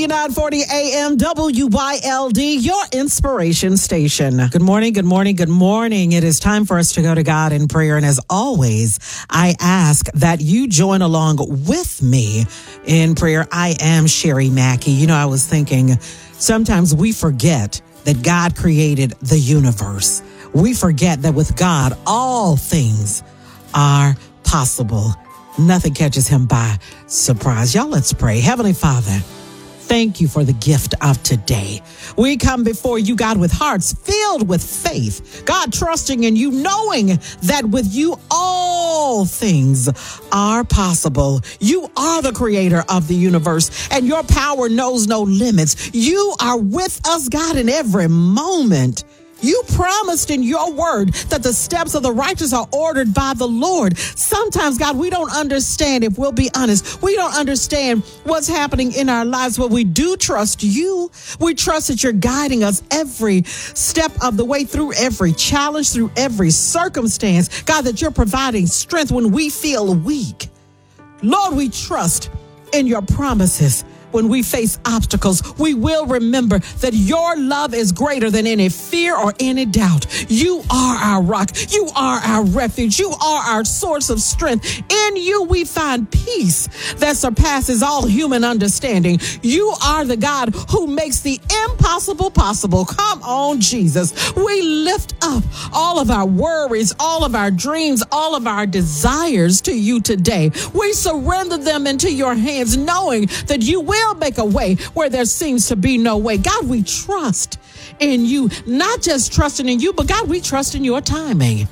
940 AM WYLD, your inspiration station. Good morning, good morning, good morning. It is time for us to go to God in prayer. And as always, I ask that you join along with me in prayer. I am Sherry Mackey. You know, I was thinking sometimes we forget that God created the universe. We forget that with God, all things are possible. Nothing catches him by surprise. Y'all, let's pray. Heavenly Father, thank you for the gift of today. We come before you, God, with hearts filled with faith. God, trusting in you, knowing that with you, all things are possible. You are the creator of the universe, and your power knows no limits. You are with us, God, in every moment. You promised in your word that the steps of the righteous are ordered by the Lord. Sometimes, God, we don't understand, if we'll be honest. We don't understand what's happening in our lives, but we do trust you. We trust that you're guiding us every step of the way, through every challenge, through every circumstance. God, that you're providing strength when we feel weak. Lord, we trust in your promises. When we face obstacles, we will remember that your love is greater than any fear or any doubt. You are our rock. You are our refuge. You are our source of strength. In you, we find peace that surpasses all human understanding. You are the God who makes the impossible possible. Come on, Jesus. We lift up all of our worries, all of our dreams, all of our desires to you today. We surrender them into your hands, knowing that you will make a way where there seems to be no way. God, we trust in you, not just trusting in you, but God, we trust in your timing.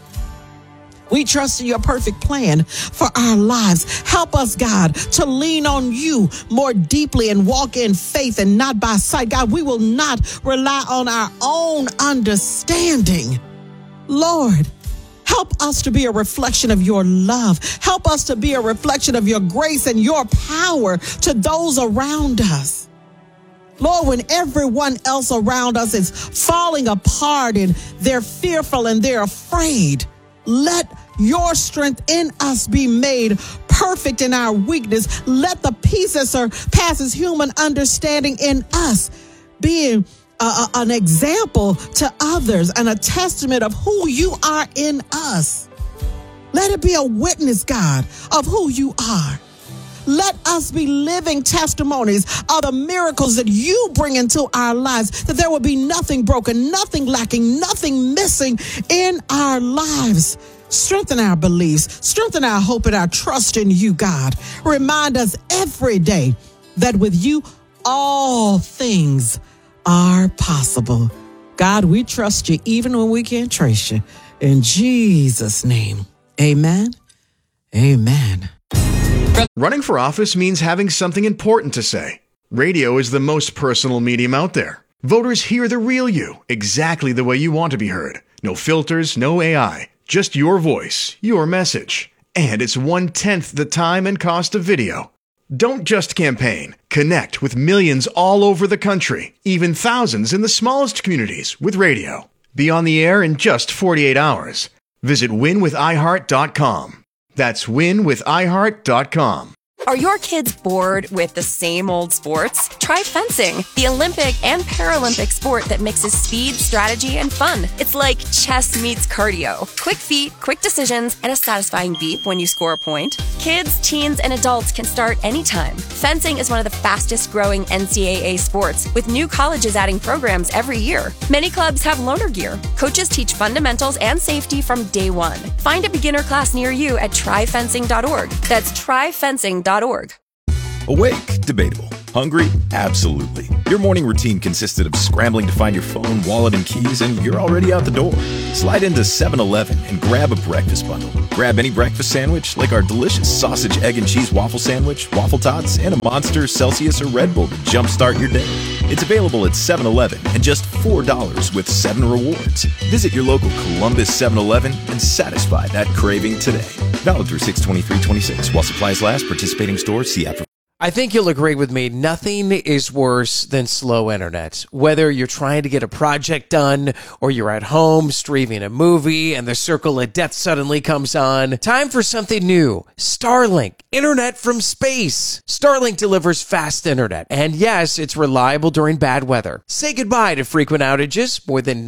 We trust in your perfect plan for our lives. Help us, God, to lean on you more deeply and walk in faith and not by sight. God, we will not rely on our own understanding. Lord, help us to be a reflection of your love. Help us to be a reflection of your grace and your power to those around us. Lord, when everyone else around us is falling apart and they're fearful and they're afraid, let your strength in us be made perfect in our weakness. Let the peace that surpasses human understanding in us be an example to others and a testament of who you are in us. Let it be a witness, God, of who you are. Let us be living testimonies of the miracles that you bring into our lives, that there will be nothing broken, nothing lacking, nothing missing in our lives. Strengthen our beliefs, strengthen our hope and our trust in you, God. Remind us every day that with you, all things are possible. God, we trust you even when we can't trace you. In Jesus' name, amen. Amen. Running for office means having something important to say. Radio is the most personal medium out there. Voters hear the real you, exactly the way you want to be heard. No filters, no AI, just your voice, your message. And it's 1/10 the time and cost of video. Don't just campaign. Connect with millions all over the country, even thousands in the smallest communities with radio. Be on the air in just 48 hours. Visit winwithiheart.com. That's winwithiheart.com. Are your kids bored with the same old sports? Try fencing, the Olympic and Paralympic sport that mixes speed, strategy, and fun. It's like chess meets cardio. Quick feet, quick decisions, and a satisfying beep when you score a point. Kids, teens, and adults can start anytime. Fencing is one of the fastest growing NCAA sports, with new colleges adding programs every year. Many clubs have loaner gear. Coaches teach fundamentals and safety from day one. Find a beginner class near you at tryfencing.org. That's tryfencing.org. Awake? Debatable. Hungry? Absolutely. Your morning routine consisted of scrambling to find your phone, wallet, and keys, and you're already out the door. Slide into 7-Eleven and grab a breakfast bundle. Grab any breakfast sandwich, like our delicious sausage, egg, and cheese waffle sandwich, waffle tots, and a Monster, Celsius, or Red Bull to jumpstart your day. It's available at 7-Eleven and just $4 with 7 rewards. Visit your local Columbus 7-Eleven and satisfy that craving today. Valid through 6/23/26 while supplies last. Participating stores, see app for I think you'll agree with me. Nothing is worse than slow internet. Whether you're trying to get a project done or you're at home streaming a movie and the circle of death suddenly comes on. Time for something new. Starlink. Internet from space. Starlink delivers fast internet. And yes, it's reliable during bad weather. Say goodbye to frequent outages. More than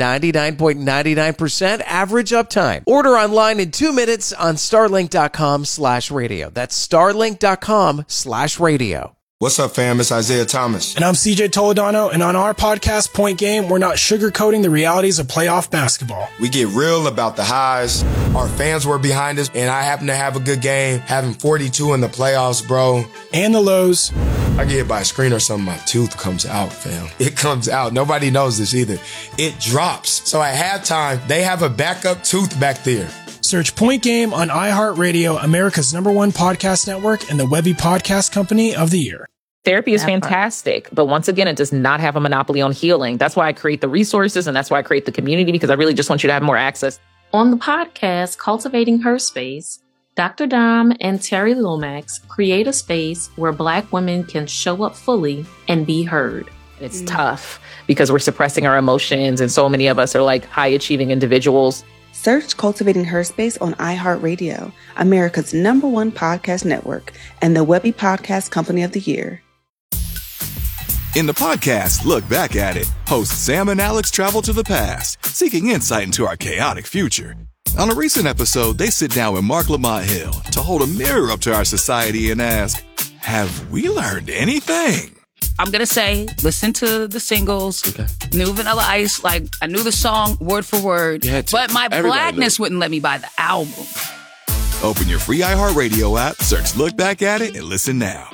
99.99% average uptime. Order online in 2 minutes on starlink.com/radio. That's starlink.com/radio. What's up, fam? It's Isaiah Thomas. And I'm CJ Toledano, and on our podcast, Point Game, we're not sugarcoating the realities of playoff basketball. We get real about the highs. Our fans were behind us, and I happen to have a good game, having 42 in the playoffs, bro. And the lows. I get hit by a screen or something, my tooth comes out, fam. It comes out. Nobody knows this either. It drops. So at halftime, they have a backup tooth back there. Search Point Game on iHeartRadio, America's #1 podcast network, and the Webby Podcast Company of the Year. Therapy is fantastic, but once again, it does not have a monopoly on healing. That's why I create the resources, and that's why I create the community, because I really just want you to have more access. On the podcast, Cultivating Her Space, Dr. Dom and Terry Lomax create a space where Black women can show up fully and be heard. It's tough because we're suppressing our emotions, and so many of us are like high-achieving individuals. Search Cultivating Her Space on iHeartRadio, America's #1 podcast network, and the Webby Podcast Company of the Year. In the podcast, Look Back at It, hosts Sam and Alex travel to the past, seeking insight into our chaotic future. On a recent episode, they sit down with Mark Lamont Hill to hold a mirror up to our society and ask, have we learned anything? I'm going to say, listen to the singles, New Vanilla Ice, like I knew the song word for word, but my blackness wouldn't let me buy the album. Open your free iHeartRadio app, search Look Back at It, and listen now.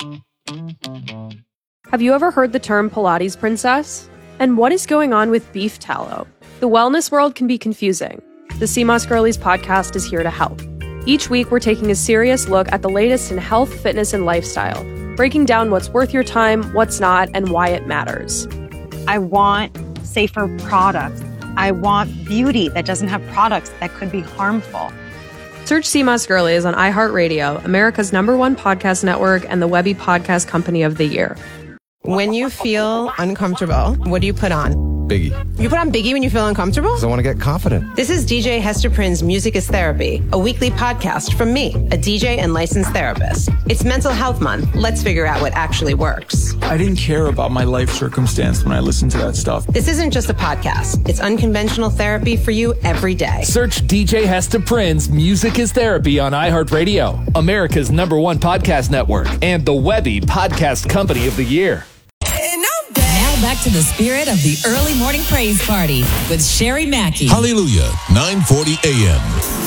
Have you ever heard the term Pilates princess? And what is going on with beef tallow? The wellness world can be confusing. The CMOS Girlies podcast is here to help. Each week, we're taking a serious look at the latest in health, fitness, and lifestyle, breaking down what's worth your time, what's not, and why it matters. I want safer products. I want beauty that doesn't have products that could be harmful. Search CMOS Girlies on iHeartRadio, America's #1 podcast network, and the Webby Podcast Company of the Year. When you feel uncomfortable, what do you put on? Biggie. You put on Biggie when you feel uncomfortable? Because I want to get confident. This is DJ Hester Prynne's Music is Therapy, a weekly podcast from me, a DJ and licensed therapist. It's Mental Health Month. Let's figure out what actually works. I didn't care about my life circumstance when I listened to that stuff. This isn't just a podcast. It's unconventional therapy for you every day. Search DJ Hester Prynne's Music is Therapy on iHeartRadio, America's #1 podcast network, and the Webby Podcast Company of the Year. Now back to the spirit of the early morning praise party with Sherry Mackey. Hallelujah, 9:40 a.m.